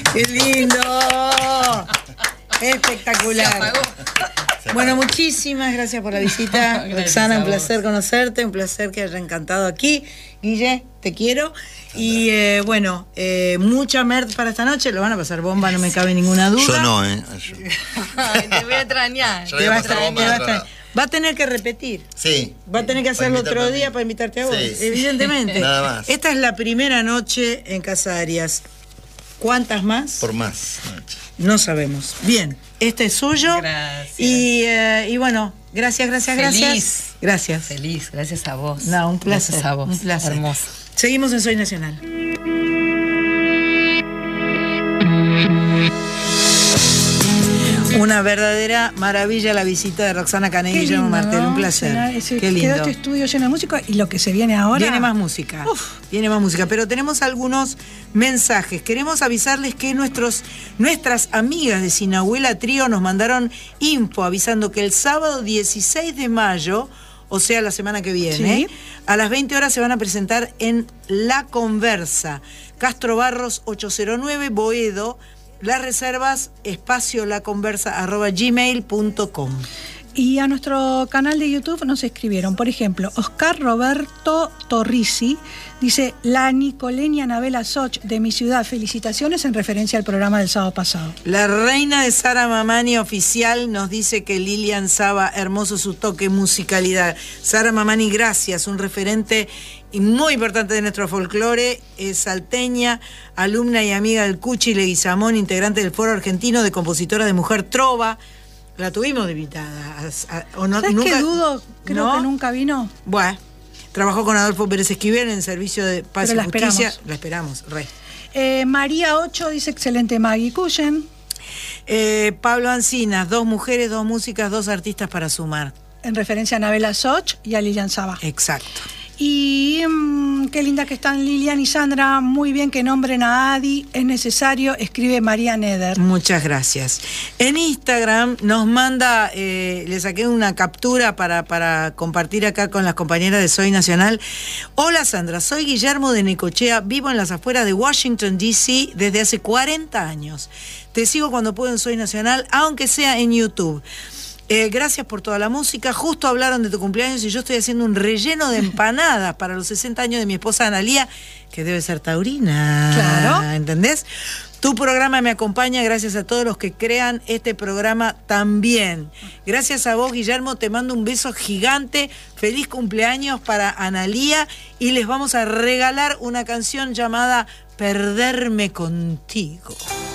¡Qué lindo! Espectacular. Bueno, muchísimas gracias por la visita, Roxana, un placer conocerte, un placer que haya encantado aquí. Guille, te quiero. Y bueno, mucha merch para esta noche, lo van a pasar bomba, no me cabe ninguna duda. Yo no, Ay, te voy a extrañar. Yo voy a pasar bomba. Va a tener que repetir. Sí. Va a tener que hacerlo otro día para invitarte a vos, sí. evidentemente. Nada más. Esta es la primera noche en Casa Arias. ¿Cuántas más? Por más. No sabemos. Bien, este es suyo. Gracias. Y bueno, gracias. Feliz. Gracias. Feliz, gracias a vos. No, un placer. Gracias a vos. Un placer. Hermoso. Seguimos en Soy Nacional. Una verdadera maravilla la visita de Roxana Cané y Guillermo Martel. Un placer. Qué lindo. Quedó este estudio lleno de música y lo que se viene ahora. Viene más música. Viene más música. Pero tenemos algunos mensajes. Queremos avisarles que nuestras amigas de Sinahuela Trío nos mandaron info avisando que el sábado 16 de mayo, o sea, la semana que viene, sí, a las 20 horas se van a presentar en La Conversa, Castro Barros 809, Boedo. Las reservas, espaciolaconversa@gmail.com. Y a nuestro canal de YouTube nos escribieron, por ejemplo, Oscar Roberto Torrisi dice: la Nicoleña Anabela Soch de mi ciudad, felicitaciones en referencia al programa del sábado pasado. La reina de Sara Mamani oficial nos dice que Lilian Saba, hermoso su toque, musicalidad. Sara Mamani, gracias, un referente y muy importante de nuestro folclore, es salteña, alumna y amiga del Cuchi Leguizamón, integrante del Foro Argentino de Compositoras de Mujer Trova. La tuvimos de invitada. ¿O no? ¿Sabes ¿Nunca? qué dudo? Creo que nunca vino. Bueno, trabajó con Adolfo Pérez Esquivel en el Servicio de Paz y Justicia. La esperamos, re. María 8 dice: excelente Maggie Cullen. Pablo Ancinas, 2 mujeres, 2 músicas, 2 artistas para sumar. En referencia a Anabela Soch y a Lilian Saba. Exacto. Y qué linda que están Lilian y Sandra, muy bien que nombren a Adi, es necesario, escribe María Neder. Muchas gracias. En Instagram nos manda, le saqué una captura para compartir acá con las compañeras de Soy Nacional. Hola Sandra, soy Guillermo de Necochea, vivo en las afueras de Washington, D.C. desde hace 40 años. Te sigo cuando puedo en Soy Nacional, aunque sea en YouTube. Gracias por toda la música. Justo hablaron de tu cumpleaños y yo estoy haciendo un relleno de empanadas para los 60 años de mi esposa Analía, que debe ser taurina. Claro. ¿Entendés? Tu programa me acompaña, gracias a todos los que crean este programa también. Gracias a vos, Guillermo, te mando un beso gigante. Feliz cumpleaños para Analía y les vamos a regalar una canción llamada Perderme Contigo.